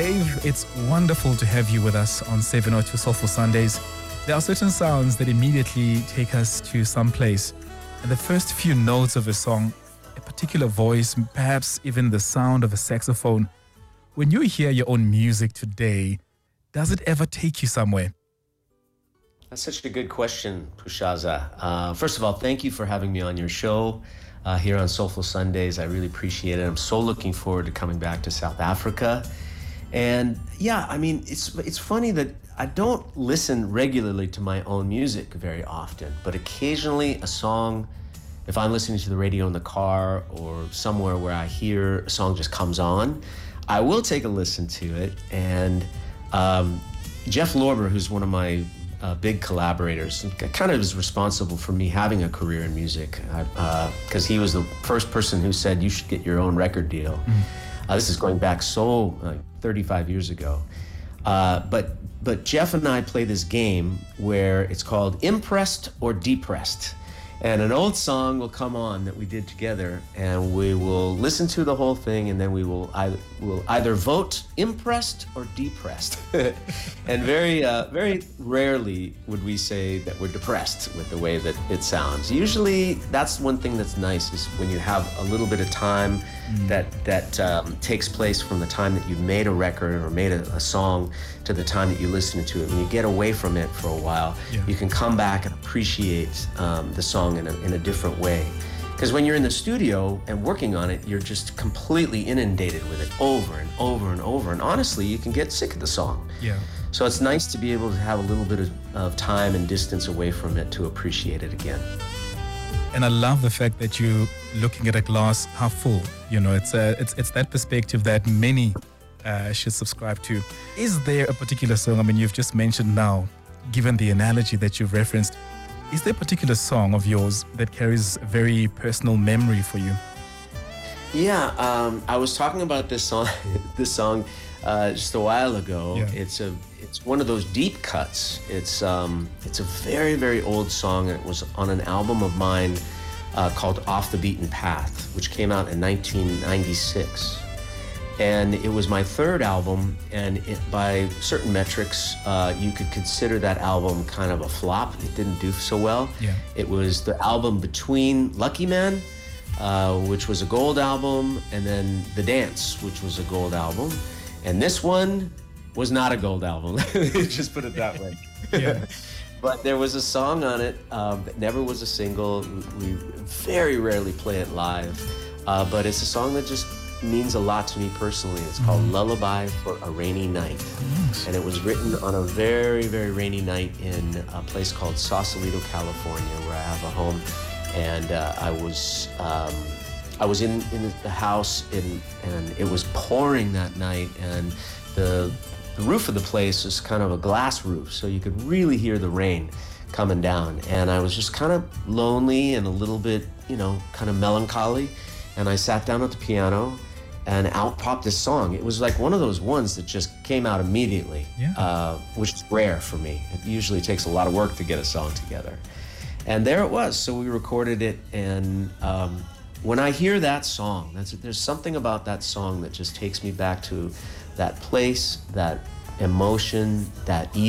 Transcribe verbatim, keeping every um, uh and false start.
Dave, it's wonderful to have you with us on seven oh two Soulful Sundays. There are certain sounds that immediately take us to some place. And the first few notes of a song, a particular voice, perhaps even the sound of a saxophone. When you hear your own music today, does it ever take you somewhere? That's such a good question, Pushaza. Uh, first of all, thank you for having me on your show uh, here on Soulful Sundays. I really appreciate it. I'm so looking forward to coming back to South Africa. And yeah, I mean, it's it's funny that I don't listen regularly to my own music very often, but occasionally a song, if I'm listening to the radio in the car or somewhere where I hear a song just comes on, I will take a listen to it. And um, Jeff Lorber, who's one of my uh, big collaborators, kind of is responsible for me having a career in music, because uh, he was the first person who said you should get your own record deal. Mm. Uh, this is going back so uh, thirty-five years ago. Uh, but but Jeff and I play this game where it's called Impressed or Depressed. And an old song will come on that we did together, and we will listen to the whole thing, and then we will either, will either vote impressed or depressed. And very uh, very rarely would we say that we're depressed with the way that it sounds. Usually that's one thing that's nice, is when you have a little bit of time mm. that that um, takes place from the time that you've made a record or made a, a song to the time that you listen to it. When you get away from it for a while, yeah. you can come back and appreciate um, the song in a, in a different way. Because when you're in the studio and working on it, you're just completely inundated with it over and over and over. And honestly, you can get sick of the song. Yeah. So it's nice to be able to have a little bit of, of time and distance away from it to appreciate it again. And I love the fact that you're looking at a glass half full. You know, it's a, it's it's that perspective that many uh, should subscribe to. Is there a particular song? I mean, you've just mentioned now, given the analogy that you've referenced, is there a particular song of yours that carries a very personal memory for you? Yeah, um, I was talking about this song, this song uh, just a while ago. Yeah. It's a, it's one of those deep cuts. It's, um, it's a very, very old song. It was on an album of mine uh, called Off the Beaten Path, which came out in nineteen ninety-six. And it was my third album, and it, by certain metrics, uh, you could consider that album kind of a flop. It didn't do so well. Yeah. It was the album between Lucky Man, uh, which was a gold album, and then The Dance, which was a gold album. And this one was not a gold album. Just put it that way. Yeah. But there was a song on it um, that never was a single. We very rarely play it live, uh, but it's a song that just means a lot to me personally. It's called mm-hmm. Lullaby for a Rainy Night. Yes. And it was written on a very, very rainy night in a place called Sausalito, California, where I have a home. And uh, I was um, I was in, in the house, in, and it was pouring that night, and the, the roof of the place was kind of a glass roof, so you could really hear the rain coming down. And I was just kind of lonely and a little bit, you know, kind of melancholy. And I sat down at the piano, and out popped this song. It was like one of those ones that just came out immediately, yeah. uh, which is rare for me. It usually takes a lot of work to get a song together. And there it was. So we recorded it, and um, when I hear that song, that's, there's something about that song that just takes me back to that place, that emotion, that